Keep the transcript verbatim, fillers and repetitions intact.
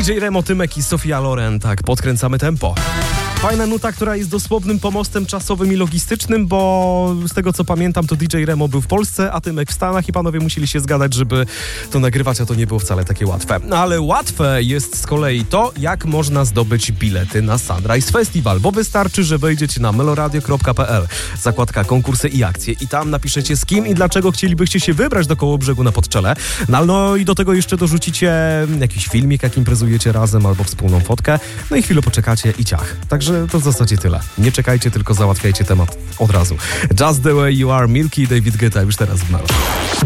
dżej Remo, Tymek i Sofia Loren, tak, podkręcamy tempo. Fajna nuta, która jest dosłownym pomostem czasowym i logistycznym, bo z tego co pamiętam, to dżej Remo był w Polsce, a Tymek w Stanach i panowie musieli się zgadać, żeby to nagrywać, a to nie było wcale takie łatwe. No ale łatwe jest z kolei to, jak można zdobyć bilety na Sunrise Festival, bo wystarczy, że wejdziecie na meloradio kropka pe el, zakładka konkursy i akcje i tam napiszecie z kim i dlaczego chcielibyście się wybrać do Kołobrzegu na Podczele. No, no i do tego jeszcze dorzucicie jakiś filmik, jak imprezujecie razem albo wspólną fotkę, no i chwilę poczekacie i ciach. Także to w zasadzie tyle. Nie czekajcie, tylko załatwiajcie temat od razu. Just the way you are, Milky i David Guetta już teraz w Melo.